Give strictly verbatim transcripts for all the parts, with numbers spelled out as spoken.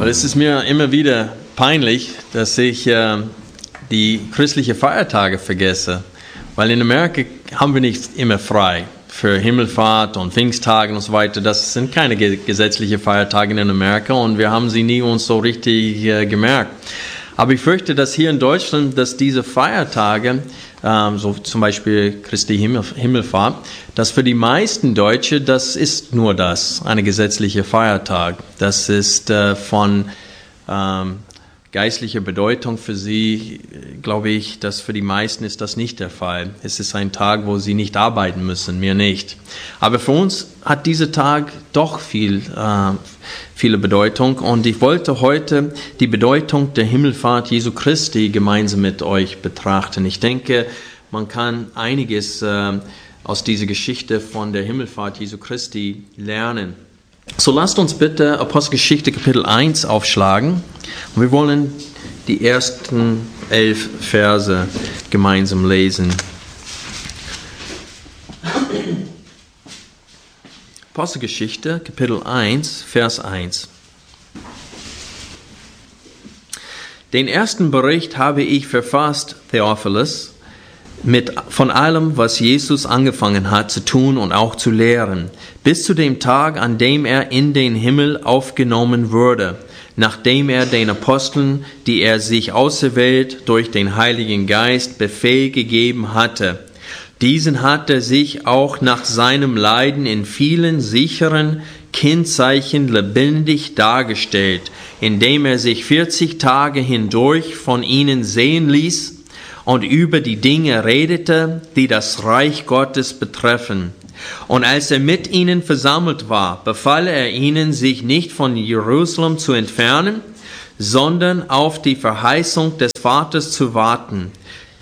Aber es ist mir immer wieder peinlich, dass ich äh, die christlichen Feiertage vergesse. Weil in Amerika haben wir nicht immer frei für Himmelfahrt und Pfingsttage und so weiter. Das sind keine ge- gesetzlichen Feiertage in Amerika und wir haben sie nie uns so richtig äh, gemerkt. Aber ich fürchte, dass hier in Deutschland, dass diese Feiertage, ähm, so zum Beispiel Christi Himmel, Himmelfahrt, dass für die meisten Deutsche, das ist nur das, eine gesetzliche Feiertag. Das ist äh, von ähm, geistlicher Bedeutung für sie, glaube ich, dass für die meisten ist das nicht der Fall. Es ist ein Tag, wo sie nicht arbeiten müssen, mir nicht. Aber für uns hat dieser Tag doch viel, äh, viele Bedeutung und ich wollte heute die Bedeutung der Himmelfahrt Jesu Christi gemeinsam mit euch betrachten. Ich denke, man kann einiges äh, aus dieser Geschichte von der Himmelfahrt Jesu Christi lernen. So lasst uns bitte Apostelgeschichte Kapitel eins aufschlagen. Und wir wollen die ersten elf Verse gemeinsam lesen. Apostelgeschichte Kapitel eins, Vers eins. Den ersten Bericht habe ich verfasst, Theophilus, mit von allem, was Jesus angefangen hat zu tun und auch zu lehren, bis zu dem Tag, an dem er in den Himmel aufgenommen wurde, nachdem er den Aposteln, die er sich auserwählt, durch den Heiligen Geist Befehl gegeben hatte. Diesen hat er sich auch nach seinem Leiden in vielen sicheren Kennzeichen lebendig dargestellt, indem er sich vierzig Tage hindurch von ihnen sehen ließ, und über die Dinge redete, die das Reich Gottes betreffen. Und als er mit ihnen versammelt war, befahl er ihnen, sich nicht von Jerusalem zu entfernen, sondern auf die Verheißung des Vaters zu warten,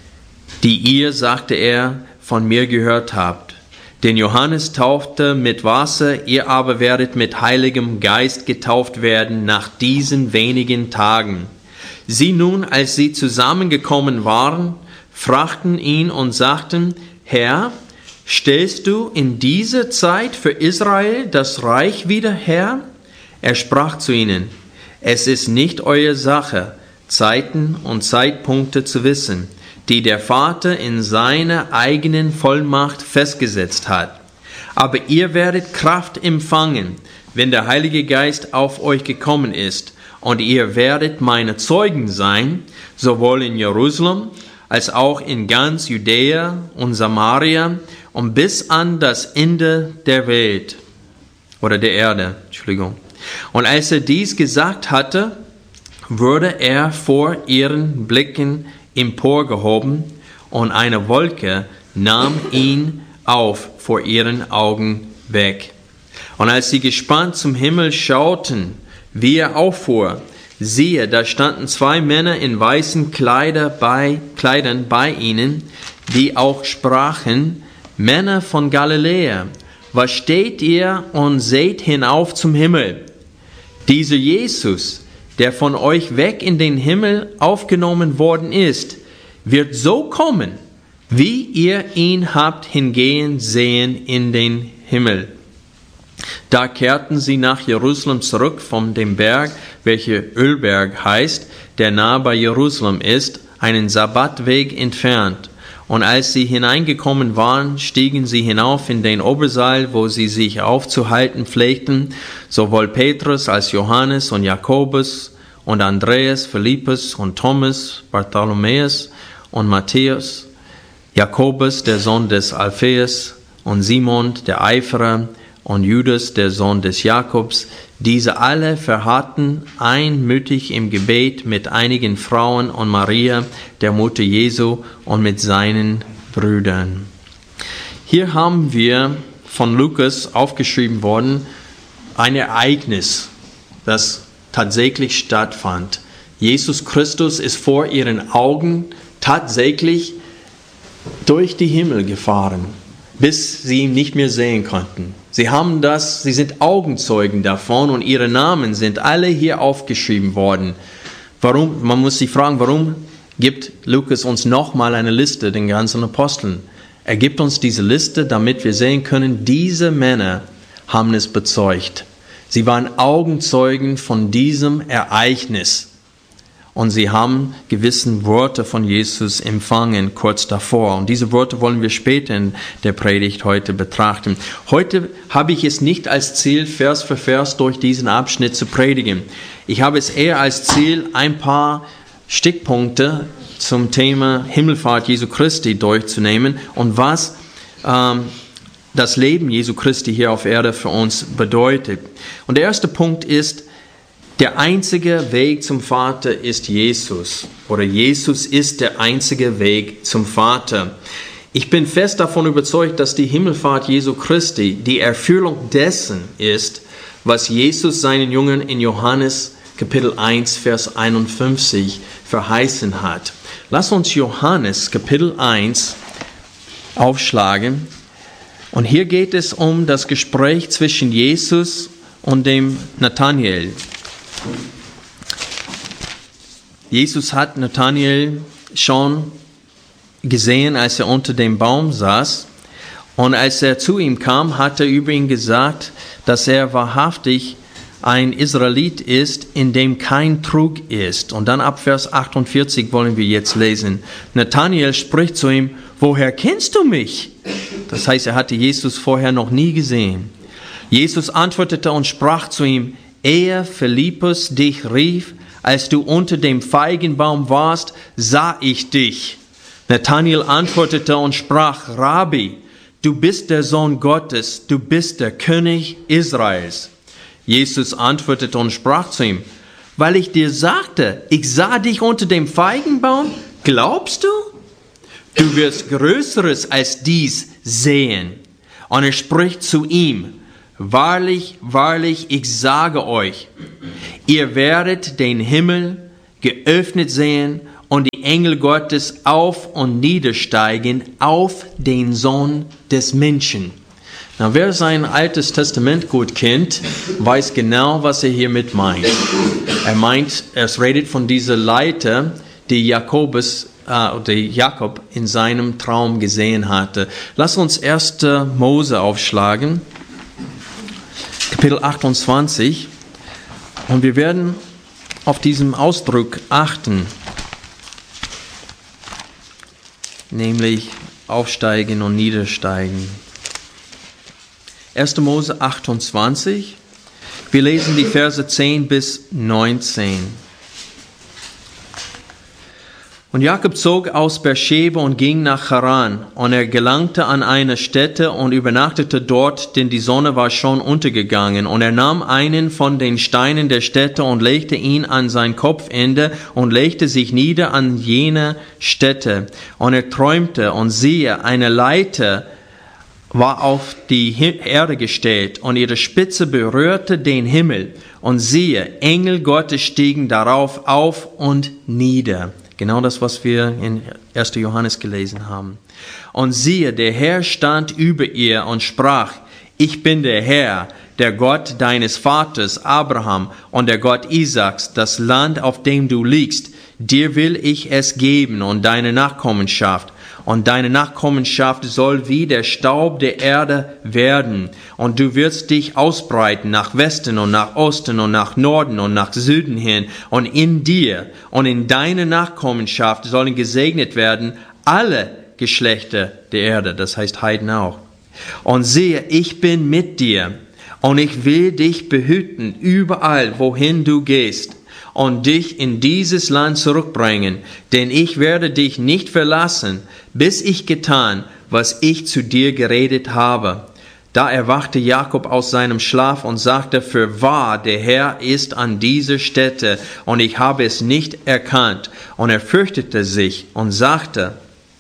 die ihr, sagte er, von mir gehört habt. Denn Johannes taufte mit Wasser, ihr aber werdet mit Heiligem Geist getauft werden nach diesen wenigen Tagen. Sie nun, als sie zusammengekommen waren, fragten ihn und sagten, Herr, stellst du in dieser Zeit für Israel das Reich wieder her? Er sprach zu ihnen, es ist nicht eure Sache, Zeiten und Zeitpunkte zu wissen, die der Vater in seiner eigenen Vollmacht festgesetzt hat. Aber ihr werdet Kraft empfangen, wenn der Heilige Geist auf euch gekommen ist, und ihr werdet meine Zeugen sein, sowohl in Jerusalem als auch in ganz Judäa und Samaria und bis an das Ende der Welt oder der Erde. Entschuldigung. Und als er dies gesagt hatte, wurde er vor ihren Blicken emporgehoben und eine Wolke nahm ihn auf vor ihren Augen weg. Und als sie gespannt zum Himmel schauten, wie er auffuhr, siehe, da standen zwei Männer in weißen Kleider bei, Kleidern bei ihnen, die auch sprachen, Männer von Galiläa, was steht ihr und seht hinauf zum Himmel? Dieser Jesus, der von euch weg in den Himmel aufgenommen worden ist, wird so kommen, wie ihr ihn habt hingehen sehen in den Himmel. Da kehrten sie nach Jerusalem zurück von dem Berg, welcher Ölberg heißt, der nahe bei Jerusalem ist, einen Sabbatweg entfernt. Und als sie hineingekommen waren, stiegen sie hinauf in den Obersaal, wo sie sich aufzuhalten pflegten, sowohl Petrus als Johannes und Jakobus und Andreas, Philippus und Thomas, Bartholomäus und Matthäus, Jakobus, der Sohn des Alphaeus, und Simon, der Eiferer, und Judas, der Sohn des Jakobs. Diese alle verharrten einmütig im Gebet mit einigen Frauen und Maria, der Mutter Jesu, und mit seinen Brüdern. Hier haben wir von Lukas aufgeschrieben worden, ein Ereignis, das tatsächlich stattfand. Jesus Christus ist vor ihren Augen tatsächlich durch die Himmel gefahren, bis sie ihn nicht mehr sehen konnten. Sie haben das, sie sind Augenzeugen davon und ihre Namen sind alle hier aufgeschrieben worden. Warum? Man muss sich fragen, warum gibt Lukas uns nochmal eine Liste, den ganzen Aposteln? Er gibt uns diese Liste, damit wir sehen können, diese Männer haben es bezeugt. Sie waren Augenzeugen von diesem Ereignis. Und sie haben gewisse Worte von Jesus empfangen, kurz davor. Und diese Worte wollen wir später in der Predigt heute betrachten. Heute habe ich es nicht als Ziel, Vers für Vers durch diesen Abschnitt zu predigen. Ich habe es eher als Ziel, ein paar Stichpunkte zum Thema Himmelfahrt Jesu Christi durchzunehmen und was ähm, das Leben Jesu Christi hier auf Erde für uns bedeutet. Und der erste Punkt ist, der einzige Weg zum Vater ist Jesus. Oder Jesus ist der einzige Weg zum Vater. Ich bin fest davon überzeugt, dass die Himmelfahrt Jesu Christi die Erfüllung dessen ist, was Jesus seinen Jüngern in Johannes Kapitel eins, Vers einundfünfzig verheißen hat. Lass uns Johannes Kapitel eins aufschlagen. Und hier geht es um das Gespräch zwischen Jesus und dem Nathanael. Jesus hat Nathanael schon gesehen, als er unter dem Baum saß. Und als er zu ihm kam, hat er über ihn gesagt, dass er wahrhaftig ein Israelit ist, in dem kein Trug ist. Und dann ab Vers achtundvierzig wollen wir jetzt lesen. Nathanael spricht zu ihm, woher kennst du mich? Das heißt, er hatte Jesus vorher noch nie gesehen. Jesus antwortete und sprach zu ihm, ehe Philippus dich rief, als du unter dem Feigenbaum warst, sah ich dich. Nathanael antwortete und sprach, Rabbi, du bist der Sohn Gottes, du bist der König Israels. Jesus antwortete und sprach zu ihm, weil ich dir sagte, ich sah dich unter dem Feigenbaum, glaubst du? Du wirst Größeres als dies sehen. Und er spricht zu ihm, wahrlich, wahrlich, ich sage euch, ihr werdet den Himmel geöffnet sehen und die Engel Gottes auf und niedersteigen auf den Sohn des Menschen. Na, wer sein altes Testament gut kennt, weiß genau, was er hiermit meint. Er meint, es redet von dieser Leiter, die Jakobus, äh, die Jakob in seinem Traum gesehen hatte. Lass uns erster Mose aufschlagen. Kapitel achtundzwanzig, und wir werden auf diesen Ausdruck achten, nämlich aufsteigen und niedersteigen. erster Mose achtundzwanzig, wir lesen die Verse zehn bis neunzehn. Und Jakob zog aus Beersheba und ging nach Haran, und er gelangte an eine Stätte und übernachtete dort, denn die Sonne war schon untergegangen. Und er nahm einen von den Steinen der Stätte und legte ihn an sein Kopfende und legte sich nieder an jene Stätte. Und er träumte, und siehe, eine Leiter war auf die Erde gestellt, und ihre Spitze berührte den Himmel. Und siehe, Engel Gottes stiegen darauf auf und nieder. Genau das, was wir in erster Johannes gelesen haben. Und siehe, der Herr stand über ihr und sprach, ich bin der Herr, der Gott deines Vaters Abraham und der Gott Isaaks, das Land, auf dem du liegst, dir will ich es geben und deine Nachkommenschaft. Und deine Nachkommenschaft soll wie der Staub der Erde werden. Und du wirst dich ausbreiten nach Westen und nach Osten und nach Norden und nach Süden hin. Und in dir und in deine Nachkommenschaft sollen gesegnet werden alle Geschlechter der Erde. Das heißt Heiden auch. Und siehe, ich bin mit dir. Und ich will dich behüten überall, wohin du gehst. Und dich in dieses Land zurückbringen, denn ich werde dich nicht verlassen, bis ich getan, was ich zu dir geredet habe. Da erwachte Jakob aus seinem Schlaf und sagte, fürwahr, der Herr ist an dieser Stätte, und ich habe es nicht erkannt. Und er fürchtete sich und sagte,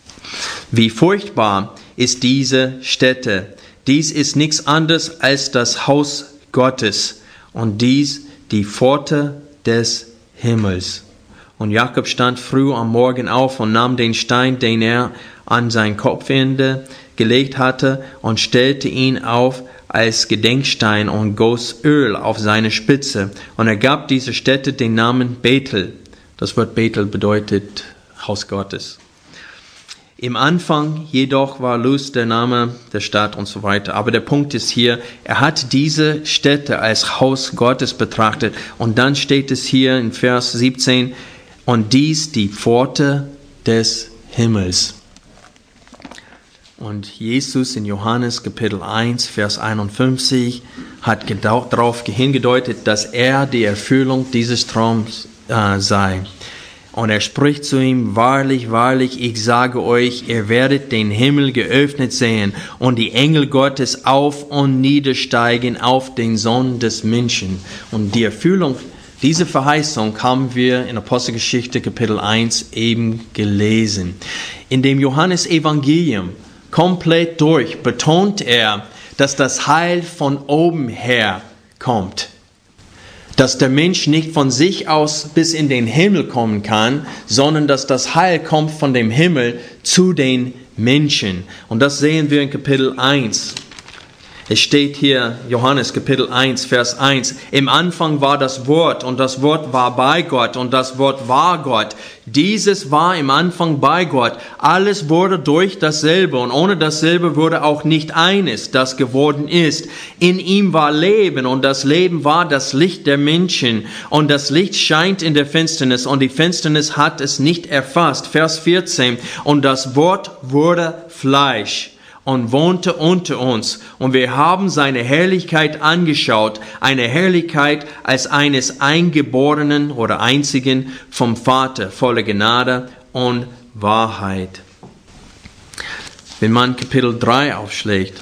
wie furchtbar ist diese Stätte. Dies ist nichts anderes als das Haus Gottes, und dies die Pforte des Himmels. Und Jakob stand früh am Morgen auf und nahm den Stein, den er an sein Kopfende gelegt hatte, und stellte ihn auf als Gedenkstein und goss Öl auf seine Spitze. Und er gab dieser Stätte den Namen Bethel. Das Wort Bethel bedeutet Haus Gottes. Im Anfang jedoch war Luz der Name der Stadt und so weiter. Aber der Punkt ist hier, er hat diese Stätte als Haus Gottes betrachtet. Und dann steht es hier in Vers siebzehn, und dies die Pforte des Himmels. Und Jesus in Johannes Kapitel eins, Vers einundfünfzig hat darauf hingedeutet, dass er die Erfüllung dieses Traums äh, sei. Und er spricht zu ihm, wahrlich, wahrlich, ich sage euch, ihr werdet den Himmel geöffnet sehen und die Engel Gottes auf und niedersteigen auf den Sohn des Menschen. Und die Erfüllung, diese Verheißung haben wir in Apostelgeschichte Kapitel eins eben gelesen. In dem Johannesevangelium komplett durch betont er, dass das Heil von oben her kommt. Dass der Mensch nicht von sich aus bis in den Himmel kommen kann, sondern dass das Heil kommt von dem Himmel zu den Menschen. Und das sehen wir in Kapitel eins. Es steht hier, Johannes Kapitel eins, Vers eins, im Anfang war das Wort und das Wort war bei Gott und das Wort war Gott. Dieses war im Anfang bei Gott. Alles wurde durch dasselbe und ohne dasselbe wurde auch nicht eines, das geworden ist. In ihm war Leben und das Leben war das Licht der Menschen und das Licht scheint in der Finsternis und die Finsternis hat es nicht erfasst. Vers vierzehn, und das Wort wurde Fleisch und wohnte unter uns. Und wir haben seine Herrlichkeit angeschaut, eine Herrlichkeit als eines Eingeborenen oder Einzigen vom Vater, voller Gnade und Wahrheit. Wenn man Kapitel drei aufschlägt,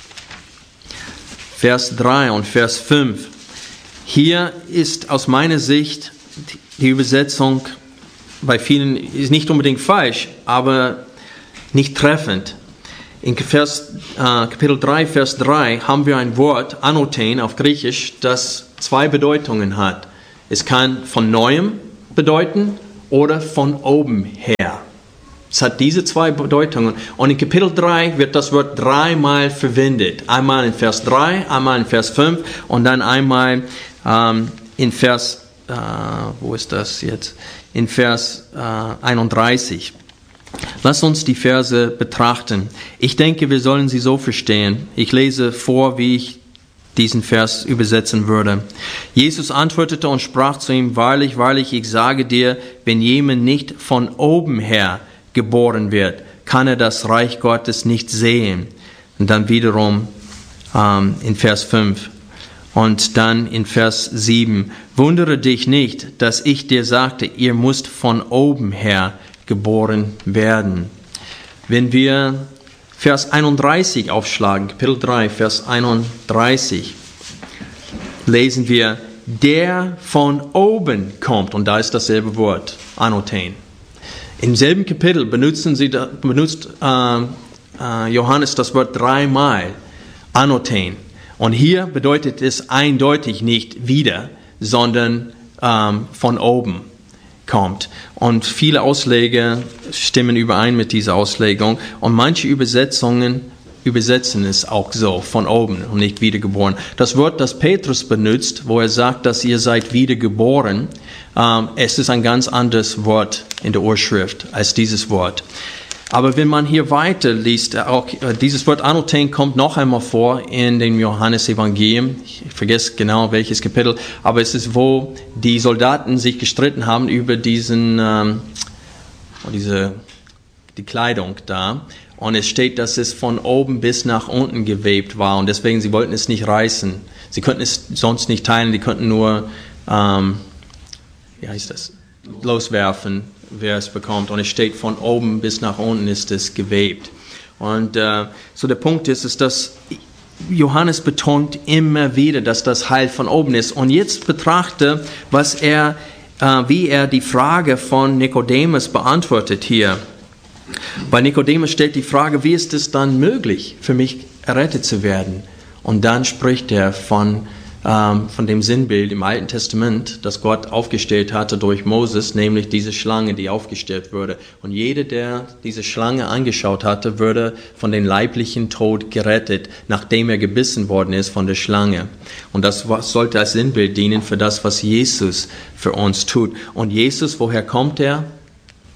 Vers drei und Vers fünf, hier ist aus meiner Sicht die Übersetzung bei vielen ist nicht unbedingt falsch, aber nicht treffend. In Vers, äh, Kapitel drei, Vers drei haben wir ein Wort, Anoten auf Griechisch, das zwei Bedeutungen hat. Es kann von Neuem bedeuten oder von oben her. Es hat diese zwei Bedeutungen. Und in Kapitel drei wird das Wort dreimal verwendet. Einmal in Vers drei, einmal in Vers fünf und dann einmal ähm, in Vers, äh, wo ist das jetzt? In Vers äh, einunddreißig. Lass uns die Verse betrachten. Ich denke, wir sollen sie so verstehen. Ich lese vor, wie ich diesen Vers übersetzen würde. Jesus antwortete und sprach zu ihm, wahrlich, wahrlich, ich sage dir, wenn jemand nicht von oben her geboren wird, kann er das Reich Gottes nicht sehen. Und dann wiederum ähm, in Vers fünf. Und dann in Vers sieben. Wundere dich nicht, dass ich dir sagte, ihr müsst von oben her geboren werden. Wenn wir Vers einunddreißig aufschlagen, Kapitel drei, Vers einunddreißig, lesen wir, der von oben kommt, und da ist dasselbe Wort, Anoten. Im selben Kapitel benutzen sie, benutzt äh, äh, Johannes das Wort dreimal, Anoten. Und hier bedeutet es eindeutig nicht wieder, sondern ähm, von oben kommt. Und viele Ausleger stimmen überein mit dieser Auslegung. Und manche Übersetzungen übersetzen es auch so, von oben und nicht wiedergeboren. Das Wort, das Petrus benutzt, wo er sagt, dass ihr seid wiedergeboren, ähm, es ist ein ganz anderes Wort in der Urschrift als dieses Wort. Aber wenn man hier weiter liest, auch dieses Wort Anoten kommt noch einmal vor in dem Johannesevangelium. Ich vergesse genau welches Kapitel, aber es ist, wo die Soldaten sich gestritten haben über diesen, ähm, diese, die Kleidung da. Und es steht, dass es von oben bis nach unten gewebt war und deswegen, sie wollten es nicht reißen. Sie könnten es sonst nicht teilen, die könnten nur, ähm, wie heißt das, loswerfen, wer es bekommt. Und es steht, von oben bis nach unten ist es gewebt. Und äh, so der Punkt ist, ist, dass Johannes betont immer wieder, dass das Heil von oben ist. Und jetzt betrachte, was er, äh, wie er die Frage von Nikodemus beantwortet hier. Bei Nikodemus stellt die Frage, wie ist es dann möglich, für mich errettet zu werden? Und dann spricht er von von dem Sinnbild im Alten Testament, das Gott aufgestellt hatte durch Moses, nämlich diese Schlange, die aufgestellt wurde. Und jeder, der diese Schlange angeschaut hatte, würde von dem leiblichen Tod gerettet, nachdem er gebissen worden ist von der Schlange. Und das sollte als Sinnbild dienen für das, was Jesus für uns tut. Und Jesus, woher kommt er?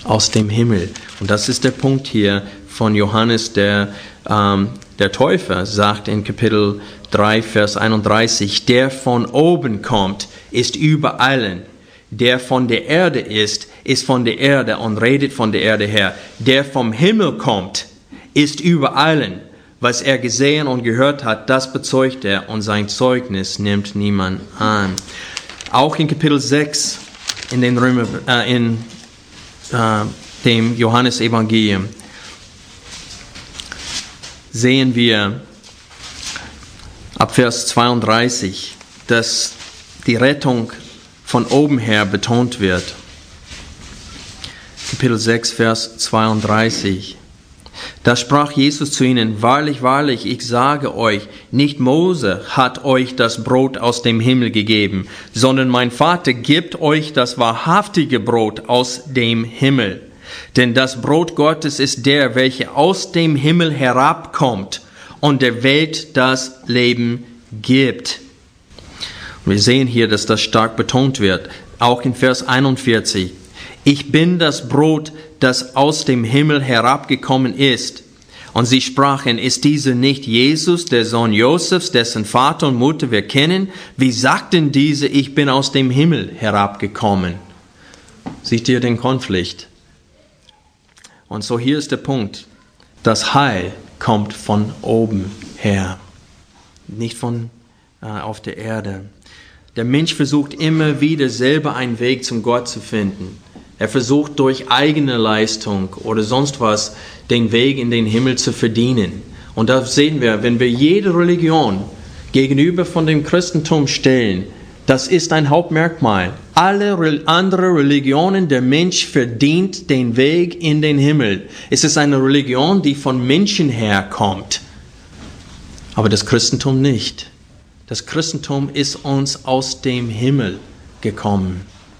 aus dem Himmel. Und das ist der Punkt hier von Johannes, der, ähm, der Täufer sagt in Kapitel drei, Vers einunddreißig, der von oben kommt, ist über allen. Der von der Erde ist, ist von der Erde und redet von der Erde her. Der vom Himmel kommt, ist über allen. Was er gesehen und gehört hat, das bezeugt er und sein Zeugnis nimmt niemand an. Auch in Kapitel sechs in, den Römer, äh, in äh, dem Johannesevangelium sehen wir ab Vers zweiunddreißig, dass die Rettung von oben her betont wird. Kapitel sechs, Vers zweiunddreißig. Da sprach Jesus zu ihnen, wahrlich, wahrlich, ich sage euch, nicht Mose hat euch das Brot aus dem Himmel gegeben, sondern mein Vater gibt euch das wahrhaftige Brot aus dem Himmel. Denn das Brot Gottes ist der, welcher aus dem Himmel herabkommt und der Welt das Leben gibt. Wir sehen hier, dass das stark betont wird, auch in Vers einundvierzig. Ich bin das Brot, das aus dem Himmel herabgekommen ist. Und sie sprachen, ist dieser nicht Jesus, der Sohn Josefs, dessen Vater und Mutter wir kennen? Wie sagten diese, ich bin aus dem Himmel herabgekommen? Seht ihr den Konflikt? Und so hier ist der Punkt. Das Heil kommt von oben her, nicht von äh, auf der Erde. Der Mensch versucht immer wieder selber einen Weg zum Gott zu finden. Er versucht durch eigene Leistung oder sonst was den Weg in den Himmel zu verdienen. Und da sehen wir, wenn wir jede Religion gegenüber von dem Christentum stellen, das ist ein Hauptmerkmal. Alle anderen Religionen, der Mensch verdient den Weg in den Himmel. Es ist eine Religion, die von Menschen herkommt. Aber das Christentum nicht. Das Christentum ist uns aus dem Himmel gekommen.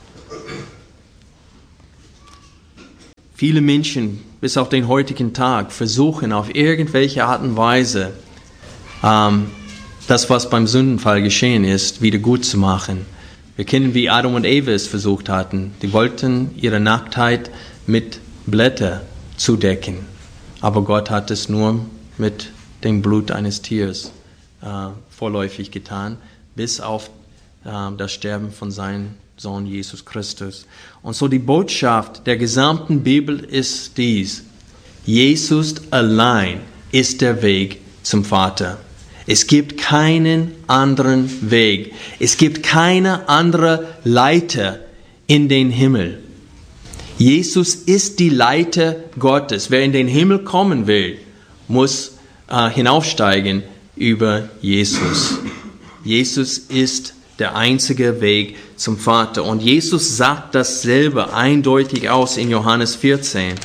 Viele Menschen bis auf den heutigen Tag versuchen auf irgendwelche Art und Weise, ähm, das, was beim Sündenfall geschehen ist, wieder gut zu machen. Wir kennen, wie Adam und Eva es versucht hatten. Die wollten ihre Nacktheit mit Blätter zudecken. Aber Gott hat es nur mit dem Blut eines Tiers äh, vorläufig getan, bis auf äh, das Sterben von seinem Sohn Jesus Christus. Und so die Botschaft der gesamten Bibel ist dies: Jesus allein ist der Weg zum Vater. Es gibt keinen anderen Weg. Es gibt keine andere Leiter in den Himmel. Jesus ist die Leiter Gottes. Wer in den Himmel kommen will, muss äh, hinaufsteigen über Jesus. Jesus ist der einzige Weg zum Vater. Und Jesus sagt dasselbe eindeutig aus in Johannes vierzehn.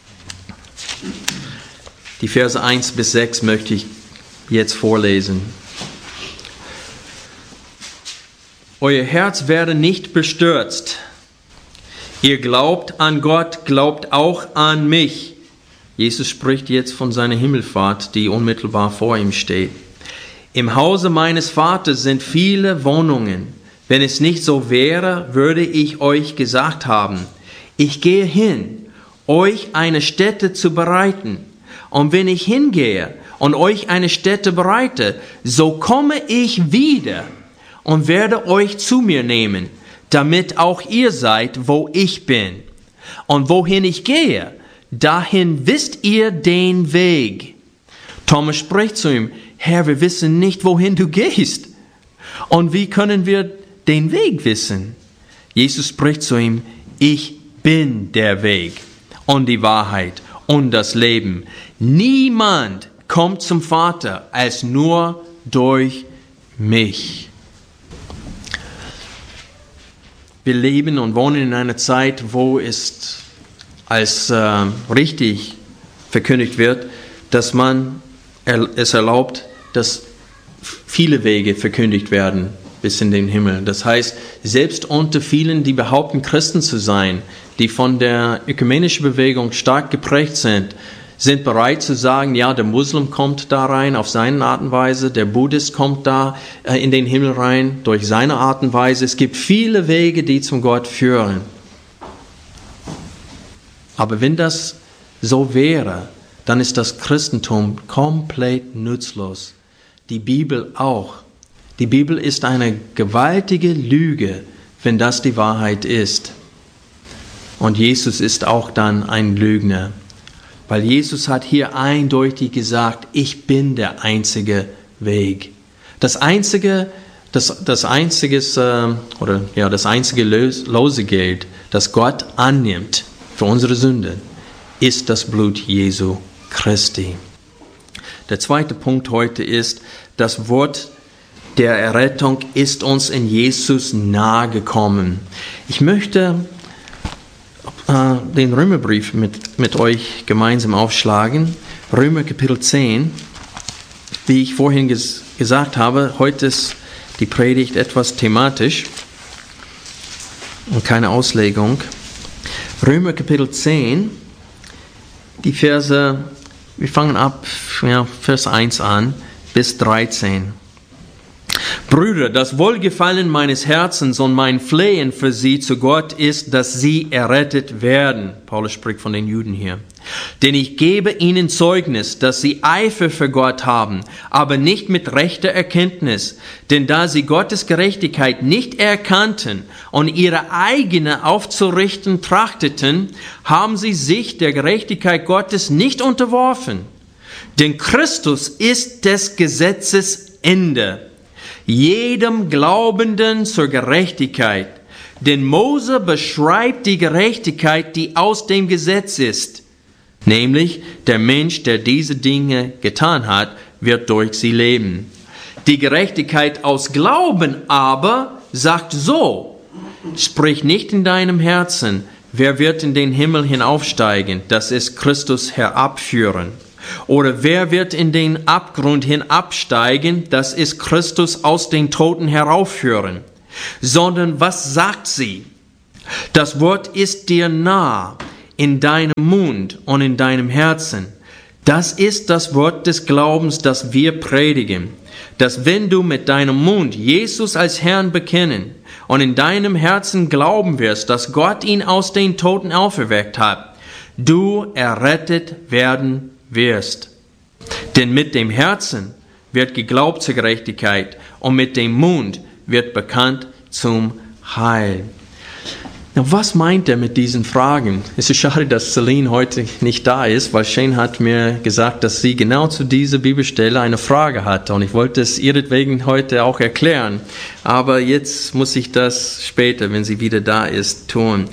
Die Verse eins bis sechs möchte ich jetzt vorlesen. Euer Herz werde nicht bestürzt. Ihr glaubt an Gott, glaubt auch an mich. Jesus spricht jetzt von seiner Himmelfahrt, die unmittelbar vor ihm steht. Im Hause meines Vaters sind viele Wohnungen. Wenn es nicht so wäre, würde ich euch gesagt haben, ich gehe hin, euch eine Stätte zu bereiten. Und wenn ich hingehe und euch eine Stätte bereite, so komme ich wieder und werde euch zu mir nehmen, damit auch ihr seid, wo ich bin. Und wohin ich gehe, dahin wisst ihr den Weg. Thomas spricht zu ihm, Herr, wir wissen nicht, wohin du gehst. Und wie können wir den Weg wissen? Jesus spricht zu ihm, ich bin der Weg und die Wahrheit und das Leben. Niemand kommt zum Vater als nur durch mich. Wir leben und wohnen in einer Zeit, wo es als äh, richtig verkündigt wird, dass man es erlaubt, dass viele Wege verkündigt werden bis in den Himmel. Das heißt, selbst unter vielen, die behaupten, Christen zu sein, die von der ökumenischen Bewegung stark geprägt sind, sind bereit zu sagen, ja, der Muslim kommt da rein auf seine Art und Weise, der Buddhist kommt da äh, in den Himmel rein durch seine Art und Weise. Es gibt viele Wege, die zum Gott führen. Aber wenn das so wäre, dann ist das Christentum komplett nutzlos. Die Bibel auch. Die Bibel ist eine gewaltige Lüge, wenn das die Wahrheit ist. Und Jesus ist auch dann ein Lügner. Weil Jesus hat hier eindeutig gesagt, ich bin der einzige Weg. Das einzige, das, das einziges, äh, oder ja, das einzige Losegeld, das Gott annimmt für unsere Sünden, ist das Blut Jesu Christi. Der zweite Punkt heute ist, das Wort der Errettung ist uns in Jesus nahegekommen. Ich möchte äh, den Römerbrief mit, mit euch gemeinsam aufschlagen. Römer Kapitel zehn. Wie ich vorhin ges- gesagt habe, heute ist die Predigt etwas thematisch und keine Auslegung. Römer Kapitel zehn, die Verse, wir fangen ab, ja, Vers eins an bis dreizehn. Brüder, das Wohlgefallen meines Herzens und mein Flehen für sie zu Gott ist, dass sie errettet werden. Paulus spricht von den Juden hier. Denn ich gebe ihnen Zeugnis, dass sie Eifer für Gott haben, aber nicht mit rechter Erkenntnis. Denn da sie Gottes Gerechtigkeit nicht erkannten und ihre eigene aufzurichten trachteten, haben sie sich der Gerechtigkeit Gottes nicht unterworfen. Denn Christus ist des Gesetzes Ende, jedem Glaubenden zur Gerechtigkeit. Denn Mose beschreibt die Gerechtigkeit, die aus dem Gesetz ist. Nämlich, der Mensch, der diese Dinge getan hat, wird durch sie leben. Die Gerechtigkeit aus Glauben aber sagt so, sprich nicht in deinem Herzen, wer wird in den Himmel hinaufsteigen, das ist Christus herabführen. Oder wer wird in den Abgrund hinabsteigen, das ist Christus aus den Toten heraufführen. Sondern was sagt sie? Das Wort ist dir nah, in deinem Mund und in deinem Herzen. Das ist das Wort des Glaubens, das wir predigen. Dass wenn du mit deinem Mund Jesus als Herrn bekennen und in deinem Herzen glauben wirst, dass Gott ihn aus den Toten auferweckt hat, du errettet werden wirst. Denn mit dem Herzen wird geglaubt zur Gerechtigkeit und mit dem Mund wird bekannt zum Heil. Na, was meint er mit diesen Fragen? Es ist schade, dass Celine heute nicht da ist, weil Shane hat mir gesagt, dass sie genau zu dieser Bibelstelle eine Frage hatte und ich wollte es ihretwegen heute auch erklären. Aber jetzt muss ich das später, wenn sie wieder da ist, tun.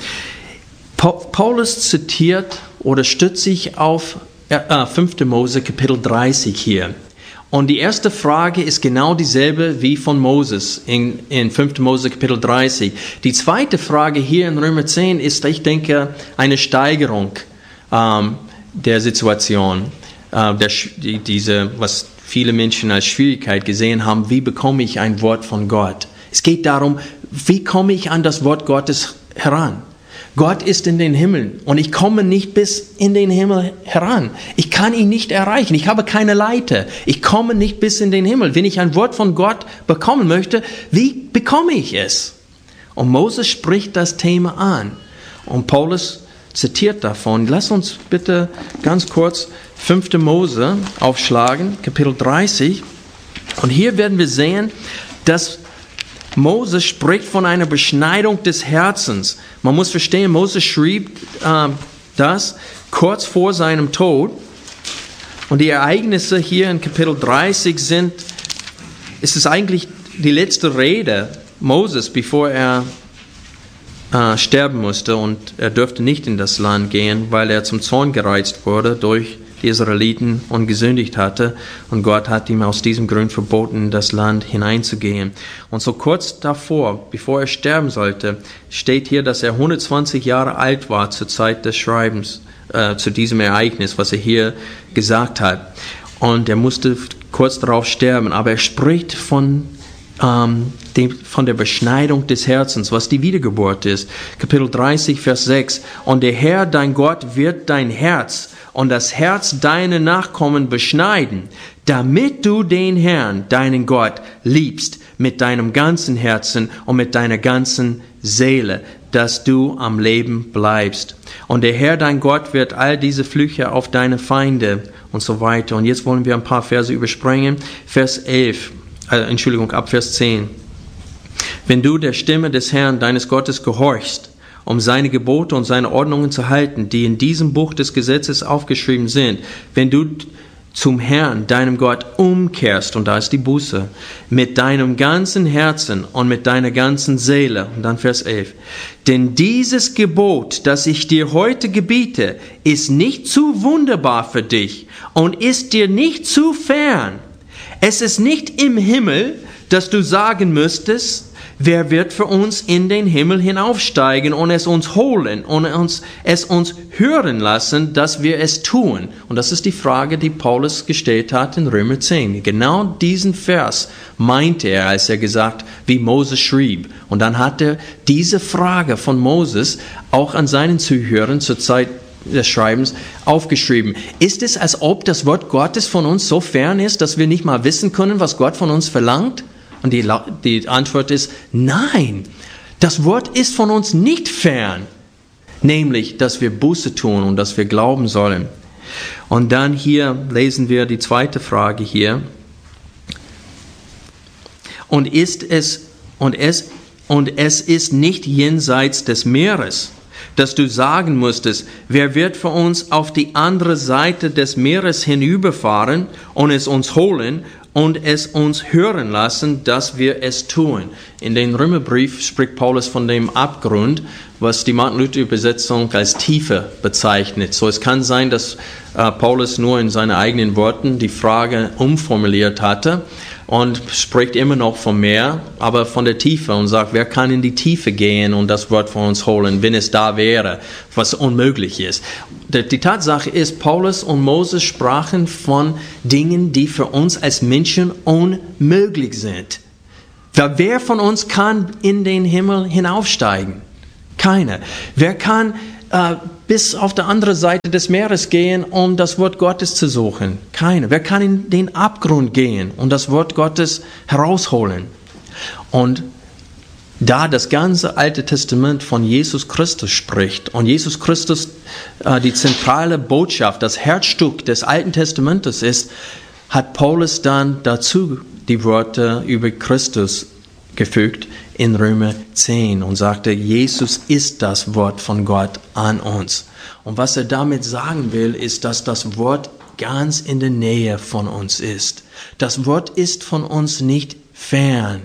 Paulus zitiert oder stützt sich auf äh, fünfter Mose Kapitel dreißig hier. Und die erste Frage ist genau dieselbe wie von Moses in, in fünfter Mose Kapitel dreißig. Die zweite Frage hier in Römer zehn ist, ich denke, eine Steigerung ähm, der Situation, äh, der, die, diese, was viele Menschen als Schwierigkeit gesehen haben, wie bekomme ich ein Wort von Gott? Es geht darum, wie komme ich an das Wort Gottes heran? Gott ist in den Himmeln und ich komme nicht bis in den Himmel heran. Ich kann ihn nicht erreichen. Ich habe keine Leiter. Ich komme nicht bis in den Himmel. Wenn ich ein Wort von Gott bekommen möchte, wie bekomme ich es? Und Moses spricht das Thema an. Und Paulus zitiert davon. Lass uns bitte ganz kurz fünfter Mose aufschlagen, Kapitel dreißig. Und hier werden wir sehen, dass Moses spricht von einer Beschneidung des Herzens. Man muss verstehen, Moses schrieb äh, das kurz vor seinem Tod. Und die Ereignisse hier in Kapitel dreißig sind, es ist eigentlich die letzte Rede Moses, bevor er äh, sterben musste. Und er durfte nicht in das Land gehen, weil er zum Zorn gereizt wurde durch die Israeliten und gesündigt hatte. Und Gott hat ihm aus diesem Grund verboten, in das Land hineinzugehen. Und so kurz davor, bevor er sterben sollte, steht hier, dass er hundertzwanzig Jahre alt war zur Zeit des Schreibens, äh, zu diesem Ereignis, was er hier gesagt hat. Und er musste kurz darauf sterben. Aber er spricht von, ähm, dem, von der Beschneidung des Herzens, was die Wiedergeburt ist. Kapitel dreißig, Vers sechs. Und der Herr, dein Gott, wird dein Herz und das Herz deiner Nachkommen beschneiden, damit du den Herrn, deinen Gott, liebst mit deinem ganzen Herzen und mit deiner ganzen Seele, dass du am Leben bleibst. Und der Herr, dein Gott, wird all diese Flüche auf deine Feinde und so weiter. Und jetzt wollen wir ein paar Verse überspringen. Vers elf, äh, Entschuldigung, ab Vers zehn. Wenn du der Stimme des Herrn, deines Gottes, gehorchst, um seine Gebote und seine Ordnungen zu halten, die in diesem Buch des Gesetzes aufgeschrieben sind, wenn du zum Herrn, deinem Gott, umkehrst, und da ist die Buße, mit deinem ganzen Herzen und mit deiner ganzen Seele, und dann Vers elf, denn dieses Gebot, das ich dir heute gebiete, ist nicht zu wunderbar für dich und ist dir nicht zu fern. Es ist nicht im Himmel, dass du sagen müsstest, wer wird für uns in den Himmel hinaufsteigen und es uns holen und uns, es uns hören lassen, dass wir es tun? Und das ist die Frage, die Paulus gestellt hat in Römer zehn. Genau diesen Vers meinte er, als er gesagt, wie Moses schrieb. Und dann hat er diese Frage von Moses auch an seinen Zuhörern zur Zeit des Schreibens aufgeschrieben. Ist es, als ob das Wort Gottes von uns so fern ist, dass wir nicht mal wissen können, was Gott von uns verlangt? Und die, die Antwort ist, nein, das Wort ist von uns nicht fern, nämlich, dass wir Buße tun und dass wir glauben sollen. Und dann hier lesen wir die zweite Frage hier. Und ist es, und es, und es ist nicht jenseits des Meeres, dass du sagen musstest, wer wird für uns auf die andere Seite des Meeres hinüberfahren und es uns holen und es uns hören lassen, dass wir es tun. In den Römerbrief spricht Paulus von dem Abgrund, was die Martin-Luther-Übersetzung als Tiefe bezeichnet. So, es kann sein, dass äh, Paulus nur in seinen eigenen Worten die Frage umformuliert hatte und spricht immer noch vom Meer, aber von der Tiefe und sagt, wer kann in die Tiefe gehen und das Wort von uns holen, wenn es da wäre, was unmöglich ist. Die Tatsache ist, Paulus und Moses sprachen von Dingen, die für uns als Menschen unmöglich sind. Wer von uns kann in den Himmel hinaufsteigen? Keiner. Wer kann äh, bis auf die andere Seite des Meeres gehen, um das Wort Gottes zu suchen? Keiner. Wer kann in den Abgrund gehen und das Wort Gottes herausholen? Und da das ganze Alte Testament von Jesus Christus spricht und Jesus Christus äh, die zentrale Botschaft, das Herzstück des Alten Testamentes ist, hat Paulus dann dazu die Worte über Christus gefügt in Römer zehn und sagte, Jesus ist das Wort von Gott an uns. Und was er damit sagen will, ist, dass das Wort ganz in der Nähe von uns ist. Das Wort ist von uns nicht fern.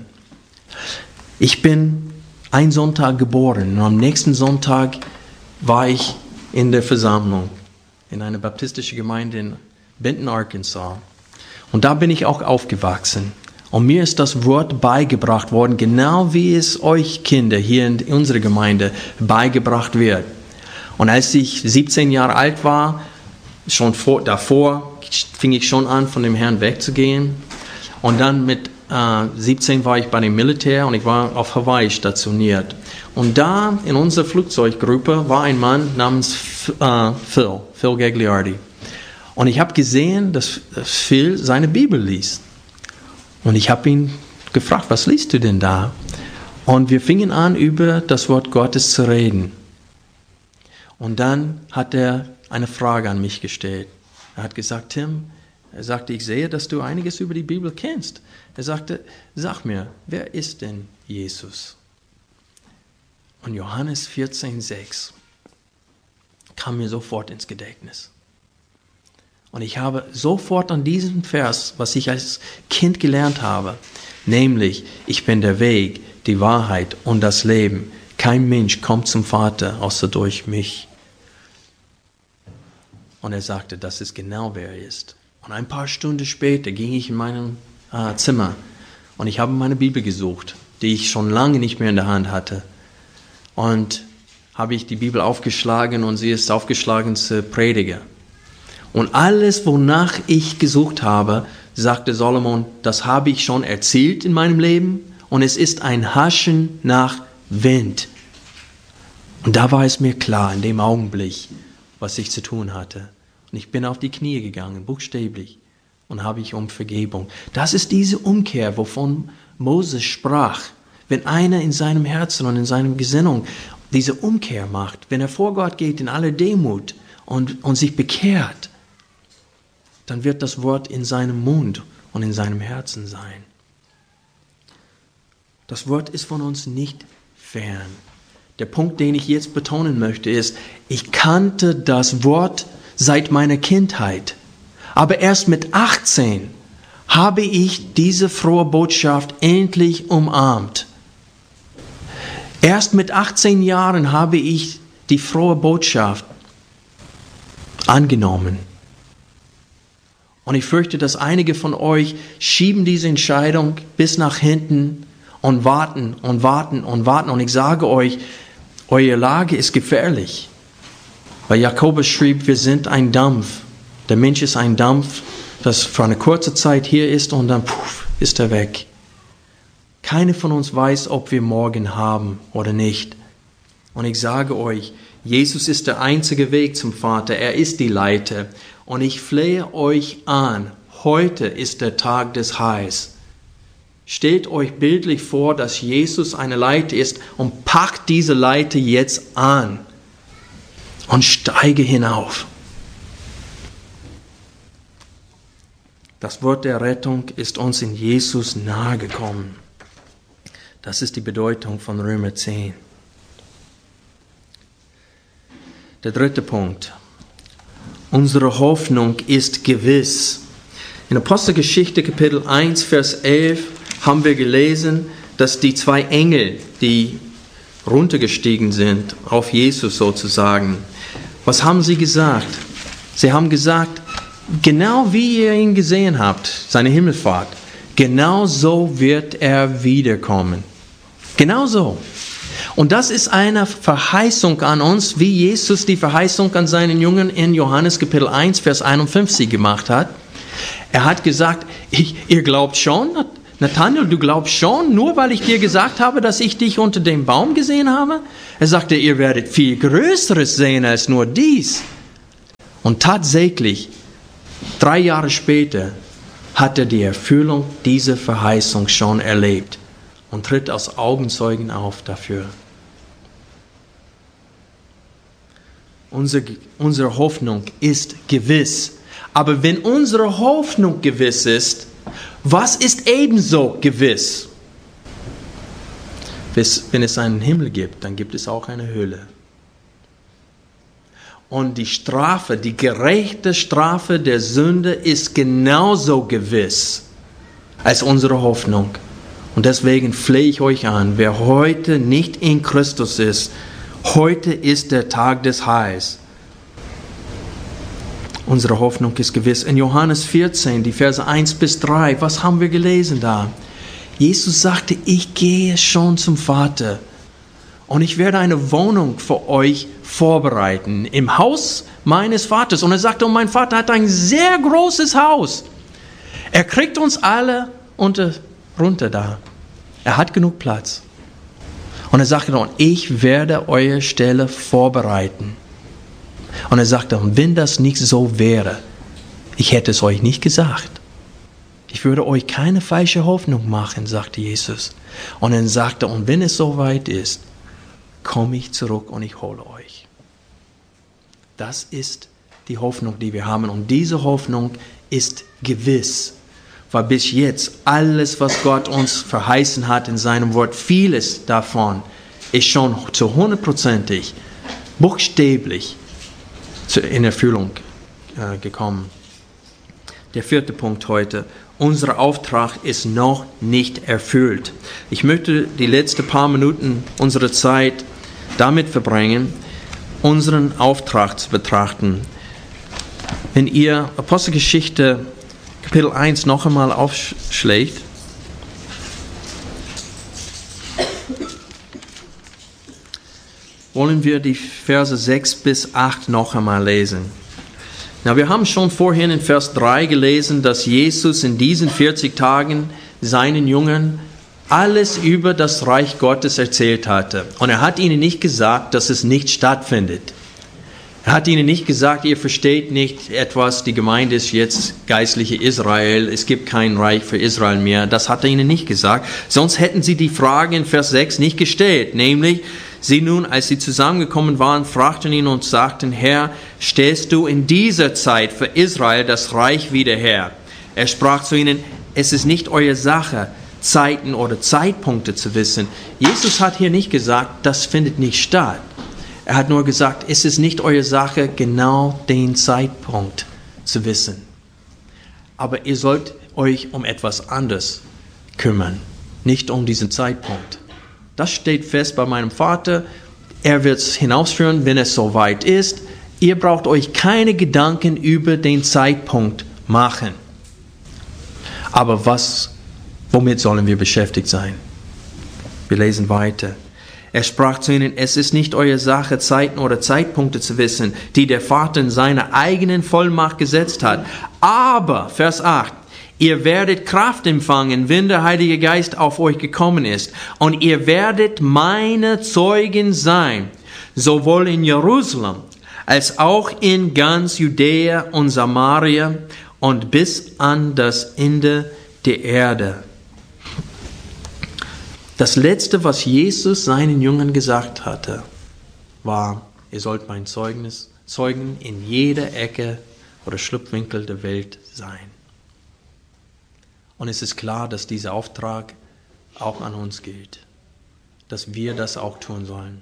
Ich bin ein Sonntag geboren und am nächsten Sonntag war ich in der Versammlung in einer baptistischen Gemeinde in Benton, Arkansas. Und da bin ich auch aufgewachsen. Und mir ist das Wort beigebracht worden, genau wie es euch Kinder hier in unserer Gemeinde beigebracht wird. Und als ich siebzehn Jahre alt war, schon vor, davor fing ich schon an, von dem Herrn wegzugehen. Und dann mit äh, siebzehn war ich bei dem Militär und ich war auf Hawaii stationiert. Und da in unserer Flugzeuggruppe war ein Mann namens äh, Phil, Phil Gagliardi. Und ich habe gesehen, dass Phil seine Bibel liest. Und ich habe ihn gefragt, was liest du denn da? Und wir fingen an, über das Wort Gottes zu reden. Und dann hat er eine Frage an mich gestellt. Er hat gesagt, Tim, er sagte, ich sehe, dass du einiges über die Bibel kennst. Er sagte, sag mir, wer ist denn Jesus? Und Johannes vierzehn sechs kam mir sofort ins Gedächtnis. Und ich habe sofort an diesem Vers, was ich als Kind gelernt habe, nämlich, ich bin der Weg, die Wahrheit und das Leben. Kein Mensch kommt zum Vater, außer durch mich. Und er sagte, das ist genau, wer er ist. Und ein paar Stunden später ging ich in mein äh, Zimmer und ich habe meine Bibel gesucht, die ich schon lange nicht mehr in der Hand hatte. Und habe ich die Bibel aufgeschlagen und sie ist aufgeschlagen zu Prediger. Und alles, wonach ich gesucht habe, sagte Solomon, das habe ich schon erzählt in meinem Leben und es ist ein Haschen nach Wind. Und da war es mir klar, in dem Augenblick, was ich zu tun hatte. Und ich bin auf die Knie gegangen, buchstäblich, und habe ich um Vergebung. Das ist diese Umkehr, wovon Moses sprach. Wenn einer in seinem Herzen und in seiner Gesinnung diese Umkehr macht, wenn er vor Gott geht in aller Demut und, und sich bekehrt, dann wird das Wort in seinem Mund und in seinem Herzen sein. Das Wort ist von uns nicht fern. Der Punkt, den ich jetzt betonen möchte, ist, ich kannte das Wort seit meiner Kindheit. Aber erst mit achtzehn habe ich diese frohe Botschaft endlich umarmt. Erst mit achtzehn Jahren habe ich die frohe Botschaft angenommen. Und ich fürchte, dass einige von euch schieben diese Entscheidung bis nach hinten und warten und warten und warten. Und ich sage euch, eure Lage ist gefährlich. Weil Jakobus schrieb, wir sind ein Dampf. Der Mensch ist ein Dampf, das für eine kurze Zeit hier ist und dann puff, ist er weg. Keiner von uns weiß, ob wir morgen haben oder nicht. Und ich sage euch, Jesus ist der einzige Weg zum Vater. Er ist die Leiter. Und ich flehe euch an, heute ist der Tag des Heils. Stellt euch bildlich vor, dass Jesus eine Leiter ist und packt diese Leiter jetzt an und steige hinauf. Das Wort der Rettung ist uns in Jesus nahegekommen. Das ist die Bedeutung von Römer zehn. Der dritte Punkt. Unsere Hoffnung ist gewiss. In Apostelgeschichte Kapitel eins, Vers elf haben wir gelesen, dass die zwei Engel, die runtergestiegen sind, auf Jesus sozusagen, was haben sie gesagt? Sie haben gesagt, genau wie ihr ihn gesehen habt, seine Himmelfahrt, genau so wird er wiederkommen. Genau so. Und das ist eine Verheißung an uns, wie Jesus die Verheißung an seinen Jüngern in Johannes Kapitel eins, Vers einundfünfzig gemacht hat. Er hat gesagt, ich, ihr glaubt schon, Nathanael, du glaubst schon, nur weil ich dir gesagt habe, dass ich dich unter dem Baum gesehen habe? Er sagte, ihr werdet viel Größeres sehen als nur dies. Und tatsächlich, drei Jahre später, hat er die Erfüllung dieser Verheißung schon erlebt und tritt als Augenzeugen auf dafür. Unsere, unsere Hoffnung ist gewiss. Aber wenn unsere Hoffnung gewiss ist, was ist ebenso gewiss? Wenn es einen Himmel gibt, dann gibt es auch eine Hölle. Und die Strafe, die gerechte Strafe der Sünde ist genauso gewiss als unsere Hoffnung. Und deswegen flehe ich euch an, wer heute nicht in Christus ist, heute ist der Tag des Heils. Unsere Hoffnung ist gewiss. In Johannes vierzehn, die Verse eins bis drei, was haben wir gelesen da? Jesus sagte, ich gehe schon zum Vater und ich werde eine Wohnung für euch vorbereiten im Haus meines Vaters. Und er sagte, und mein Vater hat ein sehr großes Haus. Er kriegt uns alle unter, runter da. Er hat genug Platz. Und er sagte, und ich werde eure Stelle vorbereiten. Und er sagte, und wenn das nicht so wäre, ich hätte es euch nicht gesagt. Ich würde euch keine falsche Hoffnung machen, sagte Jesus. Und er sagte, und wenn es soweit ist, komme ich zurück und ich hole euch. Das ist die Hoffnung, die wir haben. Und diese Hoffnung ist gewiss. Weil bis jetzt alles, was Gott uns verheißen hat in seinem Wort, vieles davon ist schon zu hundertprozentig, buchstäblich in Erfüllung äh, gekommen. Der vierte Punkt heute. Unser Auftrag ist noch nicht erfüllt. Ich möchte die letzten paar Minuten unserer Zeit damit verbringen, unseren Auftrag zu betrachten. Wenn ihr Apostelgeschichte Kapitel eins noch einmal aufschlägt, wollen wir die Verse sechs bis acht noch einmal lesen. Na, wir haben schon vorhin in Vers drei gelesen, dass Jesus in diesen vierzig Tagen seinen Jüngern alles über das Reich Gottes erzählt hatte. Und er hat ihnen nicht gesagt, dass es nicht stattfindet. Er hat ihnen nicht gesagt, ihr versteht nicht etwas, die Gemeinde ist jetzt geistliche Israel, es gibt kein Reich für Israel mehr. Das hat er ihnen nicht gesagt. Sonst hätten sie die Frage in Vers sechs nicht gestellt. Nämlich, sie nun, als sie zusammengekommen waren, fragten ihn und sagten, Herr, stellst du in dieser Zeit für Israel das Reich wieder her? Er sprach zu ihnen, es ist nicht eure Sache, Zeiten oder Zeitpunkte zu wissen. Jesus hat hier nicht gesagt, das findet nicht statt. Er hat nur gesagt, es ist nicht eure Sache, genau den Zeitpunkt zu wissen. Aber ihr sollt euch um etwas anderes kümmern, nicht um diesen Zeitpunkt. Das steht fest bei meinem Vater. Er wird es hinausführen, wenn es soweit ist. Ihr braucht euch keine Gedanken über den Zeitpunkt machen. Aber was, womit sollen wir beschäftigt sein? Wir lesen weiter. Er sprach zu ihnen, es ist nicht eure Sache, Zeiten oder Zeitpunkte zu wissen, die der Vater in seiner eigenen Vollmacht gesetzt hat. Aber, Vers acht, ihr werdet Kraft empfangen, wenn der Heilige Geist auf euch gekommen ist. Und ihr werdet meine Zeugen sein, sowohl in Jerusalem als auch in ganz Judäa und Samaria und bis an das Ende der Erde. Das Letzte, was Jesus seinen Jüngern gesagt hatte, war, ihr sollt mein Zeugnis, Zeugen in jeder Ecke oder Schlupfwinkel der Welt sein. Und es ist klar, dass dieser Auftrag auch an uns gilt, dass wir das auch tun sollen.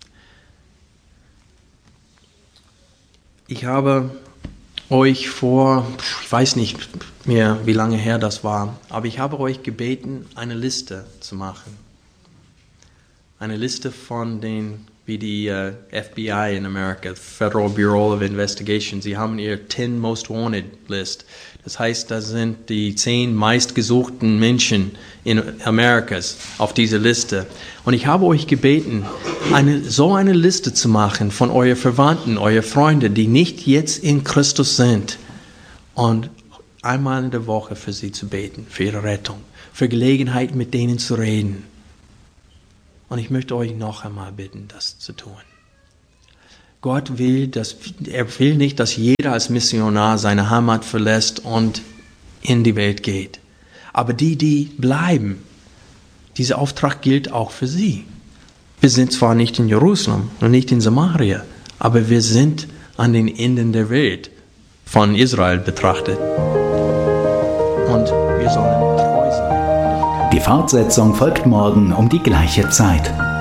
Ich habe euch vor, ich weiß nicht mehr, wie lange her das war, aber ich habe euch gebeten, eine Liste zu machen. Eine Liste von den, wie die uh, F B I in Amerika, Federal Bureau of Investigation, sie haben ihr ten Most Wanted List. Das heißt, da sind die zehn meistgesuchten Menschen in Amerikas auf dieser Liste. Und ich habe euch gebeten, eine, so eine Liste zu machen von euren Verwandten, euren Freunden, die nicht jetzt in Christus sind. Und einmal in der Woche für sie zu beten, für ihre Rettung, für Gelegenheit mit denen zu reden. Und ich möchte euch noch einmal bitten, das zu tun. Gott will, dass, er will nicht, dass jeder als Missionar seine Heimat verlässt und in die Welt geht. Aber die, die bleiben, dieser Auftrag gilt auch für sie. Wir sind zwar nicht in Jerusalem und nicht in Samaria, aber wir sind an den Enden der Welt von Israel betrachtet. Und wir sollen treu sein. Die Fortsetzung folgt morgen um die gleiche Zeit.